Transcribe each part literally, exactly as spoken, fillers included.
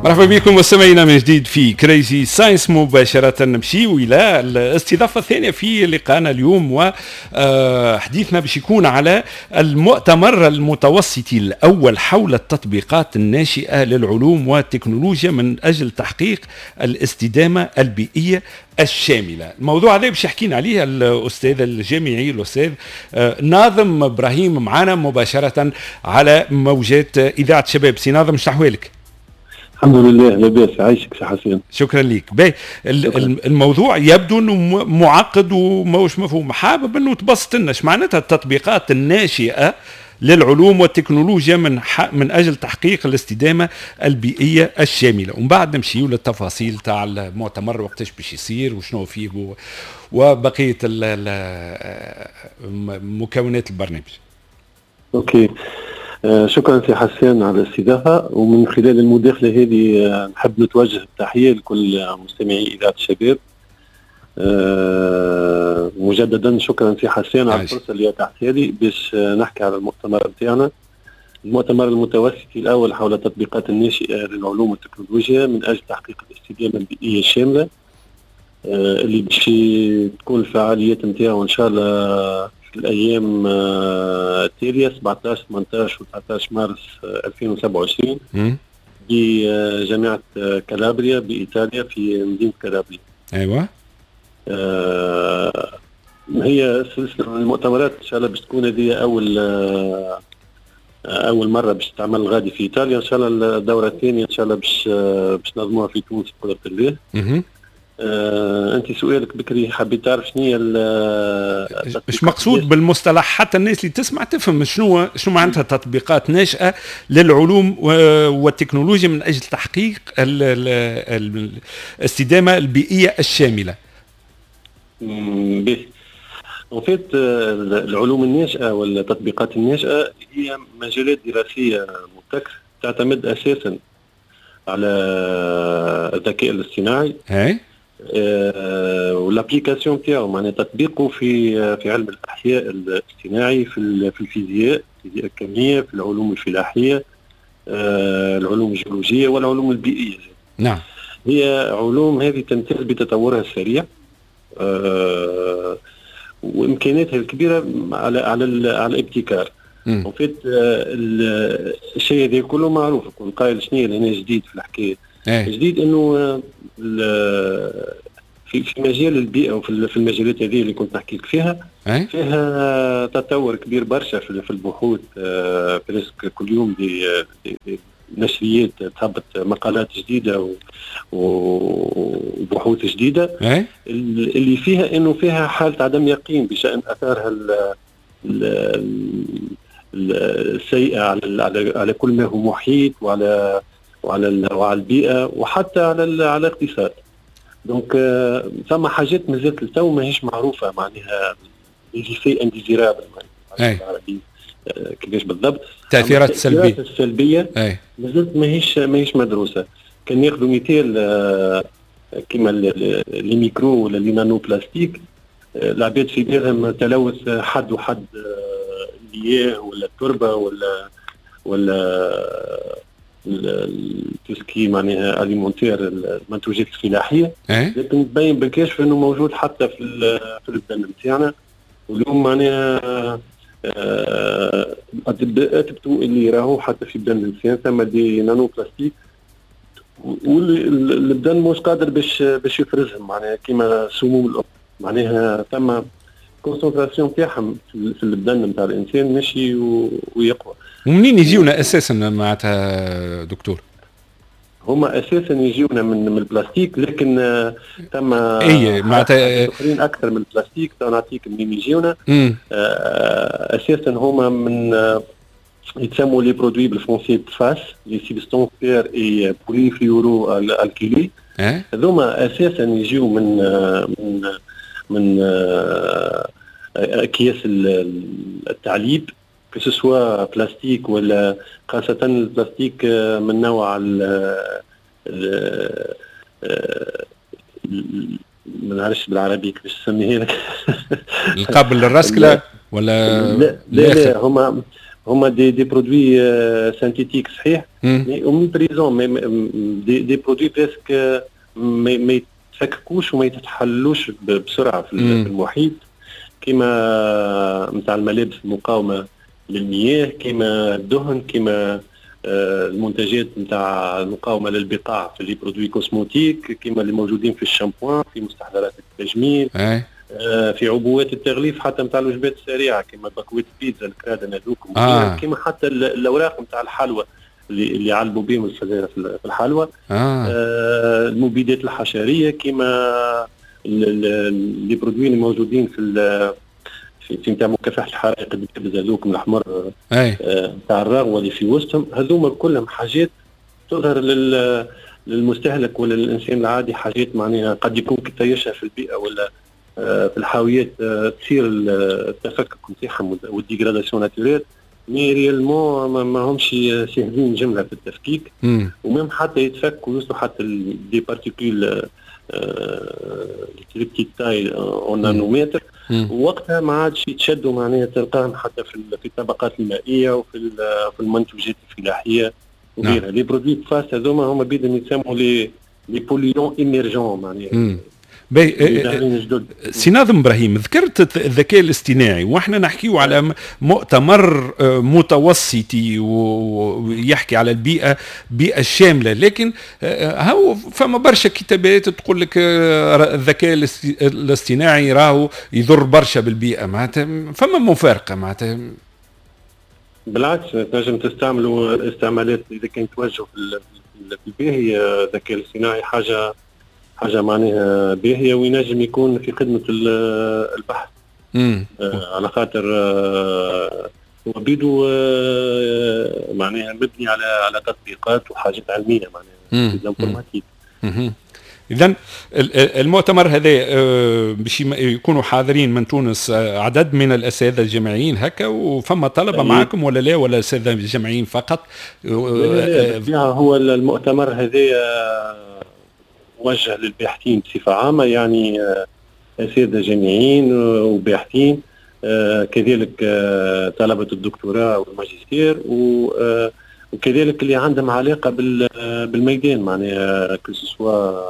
مرحبا بكم مستمعينا من جديد في كريزي ساينس. مباشرة نمشيو إلى الاستضافة الثانية في لقاءنا اليوم، وحديثنا باش يكون على المؤتمر المتوسطي الأول حول التطبيقات الناشئة للعلوم والتكنولوجيا من أجل تحقيق الاستدامة البيئية الشاملة. الموضوع هذا باش يحكينا عليه الأستاذ الجامعي الأستاذ ناظم إبراهيم معنا مباشرة على موجات إذاعة شباب. سي ناظم، شنو أحوالك؟ الحمد لله، لاباس. عايشك سي حسين. شكرا لك. باهي، الموضوع يبدو انه معقد وماهوش مفهوم. حابب انه تبسط لنا ايش معناتها التطبيقات الناشئه للعلوم والتكنولوجيا من من اجل تحقيق الاستدامه البيئيه الشامله، ومن بعد نمشيو للتفاصيل تاع المؤتمر وقتاش باش يصير وشنو فيه وبقيه مكونات البرنامج. اوكي، آه شكرا سي حسين على الاستضافه. ومن خلال المداخله هذه آه نحب نتوجه التحيه لكل مستمعي اذاعه الشباب. آه مجددا شكرا سي حسين على الفرصه اللي اتاحتها لي باش آه نحكي على المؤتمر بتاعنا، المؤتمر المتوسطي الاول حول التطبيقات الناشئه للعلوم والتكنولوجيا من اجل تحقيق الاستدامه البيئيه الشامله، آه اللي باش تكون الفعاليات نتاعو ان شاء الله في الأيام التالية سبعطاش ثمنطاش و تسعطاش مارس ألفين وسبعة وعشرين بجامعة كالابريا بإيطاليا في مدينة كالابريا. أيوة. آه هي سلسلة من المؤتمرات إن شاء الله باش تكون هذه أول آه أول مرة باش تعمل غادي في إيطاليا. إن شاء الله الدورة الثانية إن شاء الله باش آه باش نظموها في تونس بقدرة الله. آه، أنت سؤالك بكري حبيت تعرف شنو هي ايش مقصود بالمصطلح حتى الناس اللي تسمع تفهم شنو شنو معناتها تطبيقات ناشئة للعلوم والتكنولوجيا من أجل تحقيق الاستدامة البيئية الشاملة. به en fait العلوم الناشئة والتطبيقات الناشئة هي مجالات دراسية مبتكرة تعتمد أساسا على الذكاء الاصطناعي. هاي أه والابليكاسيون تاعو معناها تطبيقه في في علم الاحياء الاصطناعي، في في الفيزياء الفيزياء الكميه، في العلوم الفلاحيه، أه العلوم الجيولوجيه والعلوم البيئيه. نعم، هي علوم هذه تمتاز بتطورها السريع أه وامكانياتها الكبيره على على على الابتكار. وفيت الشيء هذا كله معروف. يكون قائل شنو هنا جديد في الحكايه؟ أيه. جديد انه في في مجال البيئه وفي في المجالات هذه اللي كنت نحكي لك فيها، أيه. فيها تطور كبير برشا في البحوث. بريسك كل يوم دي, دي, دي نشريات تهبط مقالات جديده وبحوث جديده. أيه. اللي فيها انه فيها حاله عدم يقين بشان اثارها السيئه على على على كل ما هو محيط وعلى وعلى وعلى البيئه وحتى على على الاقتصاد. دونك ثم حاجات مازالت للتو ماهيش معروفه، معناها ليفي انديزيرابل بالعربي كيفاش بالضبط التاثيرات السلبيه السلبيه مازالت ماهيش ماهيش مدروسه. كان ناخذوا مثال كيما لي ميكرو ولا لي نانو بلاستيك، العباد في بالهم تلوث حد وحد المياه ولا التربه ولا ولا التسكي معناها اليمونتير المنتوجات الفلاحيه، لكن تبين بالكشف انه موجود حتى في في البلدان نتاعنا. واليوم معناها الاطباء اثبتوا اللي راهو حتى في بلدان الانسان ثم دي نانو بلاستيك والبدن مش قادر باش باش يفرزهم، معناها كيما سموم الأرض، معناها ثم كونسنتراسيون تاعهم في البدن نتاع الانسان ماشي ويقوى. ومنين يجيونا اساسا معناتها دكتور؟ هما اساسا يجيونا من من البلاستيك، لكن ثم اي معناتها اخرين اكثر من البلاستيك. نعطيك منين يجيونا. اساسا هما من يتسموا لي برودوي بالفرنسي بفاس لي سيبستونس بير اي بولي فلورو الكيلي. هذوما اساسا يجيو من من من اكياس التعليب، كسوا بلاستيك ولا خاصة البلاستيك من نوع ال ما نعرفش بالعربي كيفاش نسميه لك. القابل للرسكلة ولا لا لا, لا هما هما دي دي برودوي سانتيتيك صحيح وميبريزون دي دي برودوي بريسك ما يتفككوش وما يتحلوش بسرعه في المحيط، كيما نتاع الملابس المقاومه للمياه، كيما الدهن، كيما المنتجات نتاع المقاومه للبقاع في لي برودوي كوسموتيك، كيما اللي موجودين في الشامبوان، في مستحضرات التجميل، في عبوات التغليف حتى نتاع الوجبات السريعه كيما بكويت بيتزا الكرادن هذوك، آه. كيما حتى الاوراق نتاع الحلوى اللي اللي يعلبوا بهم الفزاير في الحلوى، آه. آه المبيدات الحشريه كيما لي برودوي الموجودين في في في نتاع مكافحه الحرائق الكبز هذوك من الاحمر نتاع آه الرغوه اللي في وسطهم، هذوما كلهم حاجات تظهر لل للمستهلك ولا للانسان العادي، حاجات معناها قد يكون كتايشها في البيئه ولا في الحاويات تصير التفكك نتاعهم والديغراداسيون ناتوريل، مي ريالمون ما همش ساهلين جمله في التفكيك، وميم حتى يتفكوا يوصلوا حتى دي بارتيكول لي بتيت تاي اون نانومتر، ووقتها ما عادش يتشدوا معناها تلقاهم حتى في في الطبقات المائيه وفي في المنتوجات الفلاحيه وغيرها. لي برودوي فاس هذوما هما بيدهم يسموا لي لي بوليون ايميرجون معناها. سي ناظم ابراهيم، ذكرت الذكاء الاصطناعي واحنا نحكيو على مؤتمر متوسطي ويحكي على البيئه بيئه الشامله، لكن هو فما برشا كتابات تقول لك الذكاء الاصطناعي راهو يضر برشا بالبيئه، معناتها فما مفارقه معناتها. بالعكس تنجم تستعملوا استعمالات اذا كان توجه في البيئه، هي الذكاء الاصطناعي حاجه حاجه معناها باهيه وينجم يكون في خدمه البحث. امم آه على خاطر آه هو بيدو آه معناها مبني على على تطبيقات وحاجات علميه معناها الانفورماتيك. اذا المؤتمر هذا باش يكونوا حاضرين من تونس عدد من الاساتذه الجامعيين هكا، وفما طلبه معكم ولا لا، ولا اساتذه الجامعيين فقط؟ هو المؤتمر هذا موجه للباحثين بصفه عامه، يعني اساتذه جامعيين وباحثين، كذلك طلبه الدكتوراه والماجستير، وكذلك اللي عندهم علاقه بالميدان معناها كسوا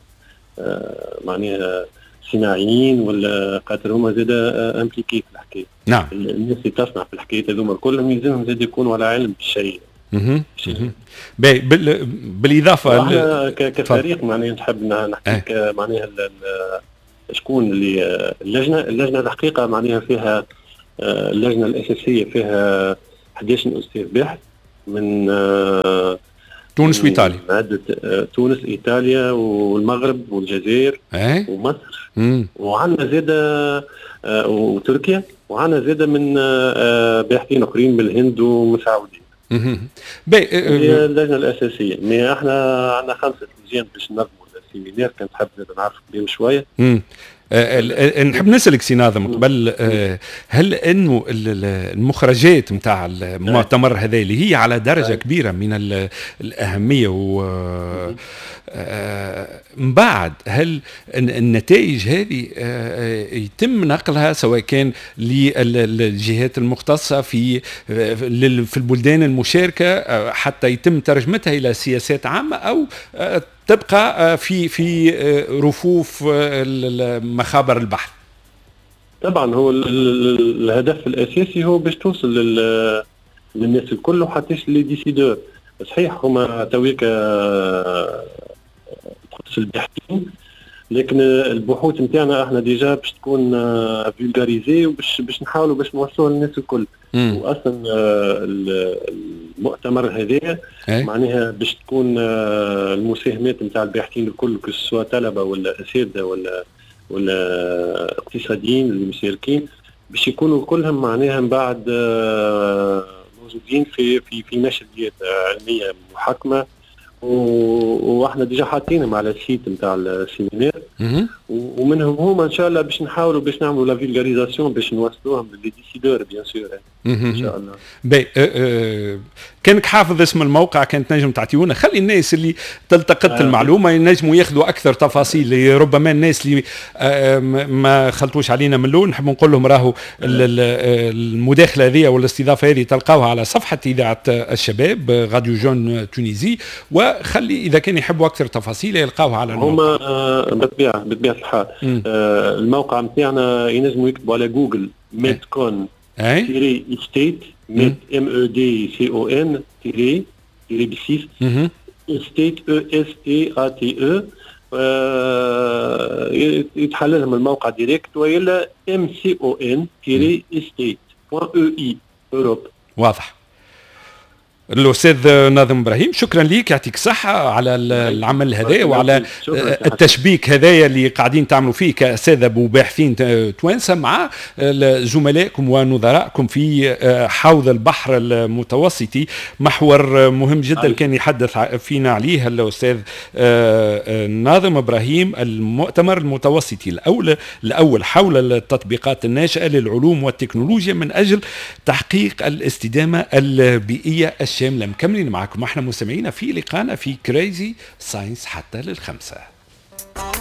معناها صناعيين ولا خاطر هما زاد امبليكي في الحكايه. نعم. الناس اللي تصنع في الحكايات هذوما كلهم يلزمهم زاد يكونوا على علم بالشيء. اها باهي بال... بالاضافه احنا كفريق معناها نحب نحكي معناها شكون اللي اللجنه اللجنه الحقيقه معناها فيها اللجنه الاساسيه فيها احد عشر استاذ باحث من تونس وايطاليا، عدة تونس ايطاليا والمغرب والجزائر أه؟ ومصر، وعندنا زاده وتركيا، وعندنا زاده من باحثين اخرين من الهند ومن السعوديه. اها هي اللجنه الاساسيه، مي احنا عندنا خمسه لجان باش ننظموا السيمينار، كنت حاب نعرف بهم شويه. امم أه نحب نسألك سي ناظم قبل، أه هل انه المخرجات نتاع المؤتمر هذا اللي هي على درجه كبيره من الاهميه و من بعد هل النتائج هذه يتم نقلها سواء كان للجهات المختصه في في البلدان المشاركه حتى يتم ترجمتها الى سياسات عامه، او تبقى في في رفوف مخابر البحث؟ طبعا هو الهدف الاساسي هو باش توصل للناس الكل وحتى لي ديسيدور. صحيح هما تويك تخص الباحثين، لكن البحوث نتاعنا احنا ديجا باش تكون فولغاريزي وباش باش نحاولوا باش نوصلوا للناس الكل. واصلا المؤتمر هذا معناها باش تكون المساهمات نتاع الباحثين الكل كسوا طلبه ولا اساتذه ولا ولا اقتصاديين اللي مشاركين، باش يكونوا كلهم معناها من بعد موجودين في في في نشريات علميه محكمه واحنا ديجا حاطينهم على السيت نتاع السيمينار، ومنهم هما ان شاء الله باش نحاولوا باش نعملوا لا فيلغاريزاسيون باش نوصلوهم للي ديسيدور بيان سور ان شاء الله. باهي كانك حافظ اسم الموقع كانت نجم تعطيونا، خلي الناس اللي تلتقط آه المعلومه ينجموا ياخذوا اكثر تفاصيل. ربما الناس اللي ما خلطوش علينا من الاول نحب نقول لهم راهو المداخله هذه والاستضافه هذه تلقاوها على صفحه اذاعه الشباب راديو جون تونيزي، وخلي اذا كان يحبوا اكثر تفاصيل يلقاوها على الموقع. هما آه بالطبيعه بطبيعه الحال آه الموقع نتاعنا ينجموا يكتبوا على جوجل ميدكون تيري ستيت ميد ام او دي سي او ان تيري تيري بسيف ستيت او اس تي ا تي او، يتحل لهم الموقع ديريكت، والا ام سي او ان تيري ستيت بوان او اي اوروب. واضح. الأستاذ ناظم إبراهيم شكرا ليك، يعطيك الصحة على العمل هذا وعلى التشبيك هذايا اللي قاعدين تعملوا فيه كأساتذة وباحثين توانسة مع زملائكم ونظرائكم في حوض البحر المتوسطي. محور مهم جدا كان يحدث فينا عليه الأستاذ ناظم إبراهيم، المؤتمر المتوسطي الأول الأول حول التطبيقات الناشئة للعلوم والتكنولوجيا من أجل تحقيق الاستدامة البيئية شاملة. مكملين معكم احنا مستمعين في لقاءنا في كريزي ساينس حتى للخمسة.